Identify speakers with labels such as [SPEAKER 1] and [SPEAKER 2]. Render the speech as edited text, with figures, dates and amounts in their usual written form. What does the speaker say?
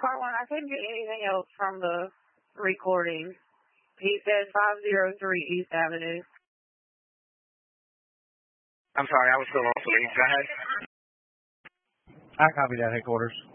[SPEAKER 1] Part 1, I couldn't get anything else from the recording. He said 503 East Avenue.
[SPEAKER 2] I'm sorry, I was still on. Go ahead.
[SPEAKER 3] I copied that, headquarters.